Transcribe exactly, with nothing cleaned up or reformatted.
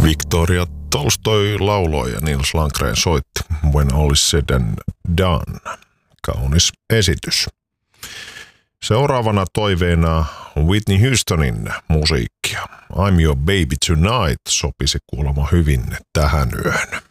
Victoria Tolstoi lauloi ja Nils Landgren soitti When All Is Said and Done. Kaunis esitys. Seuraavana toiveena Whitney Houstonin musiikkia. I'm Your Baby Tonight sopisi kuulemma hyvin tähän yöhön.